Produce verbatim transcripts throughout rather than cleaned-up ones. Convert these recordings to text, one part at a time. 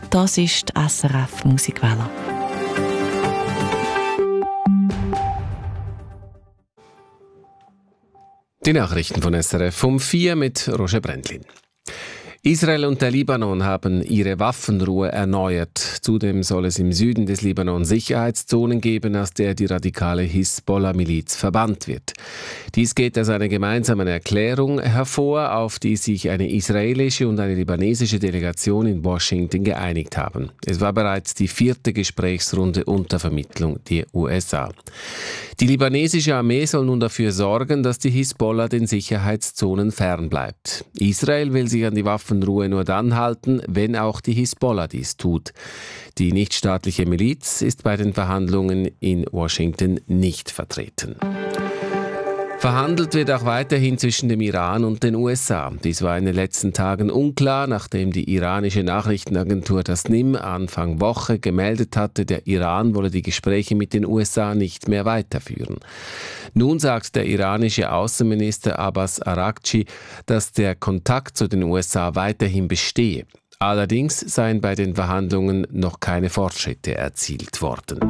Das ist die S R F Musikwelle. Die Nachrichten von S R F um vier mit Roger Brändlin. Israel und der Libanon haben ihre Waffenruhe erneuert. Zudem soll es im Süden des Libanon Sicherheitszonen geben, aus der die radikale Hisbollah-Miliz verbannt wird. Dies geht aus einer gemeinsamen Erklärung hervor, auf die sich eine israelische und eine libanesische Delegation in Washington geeinigt haben. Es war bereits die vierte Gesprächsrunde unter Vermittlung der U S A. Die libanesische Armee soll nun dafür sorgen, dass die Hisbollah den Sicherheitszonen fernbleibt. Israel will sich an die Waffenruhe nur dann halten, wenn auch die Hisbollah dies tut. Die nichtstaatliche Miliz ist bei den Verhandlungen in Washington nicht vertreten. Verhandelt wird auch weiterhin zwischen dem Iran und den U S A. Dies war in den letzten Tagen unklar, nachdem die iranische Nachrichtenagentur Tasnim Anfang Woche gemeldet hatte, der Iran wolle die Gespräche mit den U S A nicht mehr weiterführen. Nun sagt der iranische Außenminister Abbas Araghchi, dass der Kontakt zu den U S A weiterhin bestehe. Allerdings seien bei den Verhandlungen noch keine Fortschritte erzielt worden.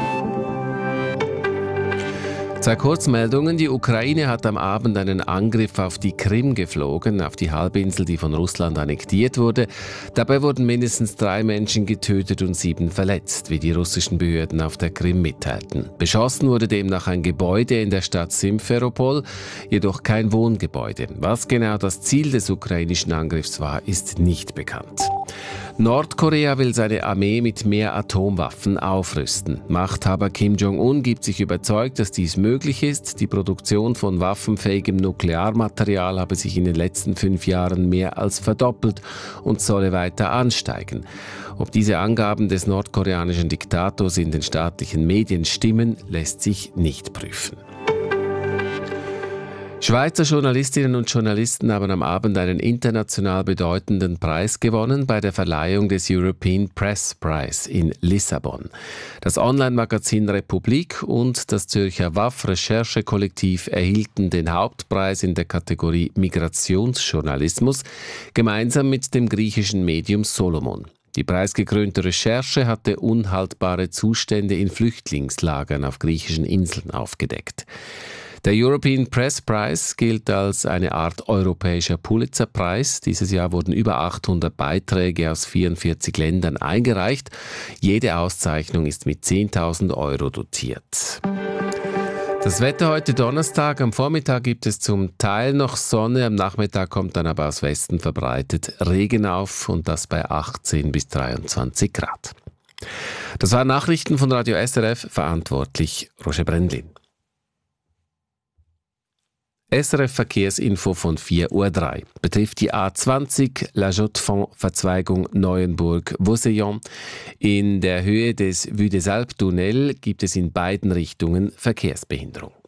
Zwei Kurzmeldungen. Die Ukraine hat am Abend einen Angriff auf die Krim geflogen, auf die Halbinsel, die von Russland annektiert wurde. Dabei wurden mindestens drei Menschen getötet und sieben verletzt, wie die russischen Behörden auf der Krim mitteilten. Beschossen wurde demnach ein Gebäude in der Stadt Simferopol, jedoch kein Wohngebäude. Was genau das Ziel des ukrainischen Angriffs war, ist nicht bekannt. Nordkorea will seine Armee mit mehr Atomwaffen aufrüsten. Machthaber Kim Jong-un gibt sich überzeugt, dass dies möglich ist. Die Produktion von waffenfähigem Nuklearmaterial habe sich in den letzten fünf Jahren mehr als verdoppelt und solle weiter ansteigen. Ob diese Angaben des nordkoreanischen Diktators in den staatlichen Medien stimmen, lässt sich nicht prüfen. Schweizer Journalistinnen und Journalisten haben am Abend einen international bedeutenden Preis gewonnen bei der Verleihung des European Press Prize in Lissabon. Das Online-Magazin Republik und das Zürcher W A F-Recherchekollektiv erhielten den Hauptpreis in der Kategorie Migrationsjournalismus, gemeinsam mit dem griechischen Medium Solomon. Die preisgekrönte Recherche hatte unhaltbare Zustände in Flüchtlingslagern auf griechischen Inseln aufgedeckt. Der European Press Prize gilt als eine Art europäischer Pulitzer-Preis. Dieses Jahr wurden über achthundert Beiträge aus vierundvierzig Ländern eingereicht. Jede Auszeichnung ist mit zehntausend Euro dotiert. Das Wetter heute Donnerstag. Am Vormittag gibt es zum Teil noch Sonne, am Nachmittag kommt dann aber aus Westen verbreitet Regen auf und das bei achtzehn bis dreiundzwanzig Grad. Das waren Nachrichten von Radio S R F, verantwortlich Roger Brändlin. S R F Verkehrsinfo von vier Uhr drei betrifft die A zwanzig La Chaux-de-Fonds-Verzweigung Neuenburg-Vaucellon. In der Höhe des Vue des Alpes-Tunnel gibt es in beiden Richtungen Verkehrsbehinderung.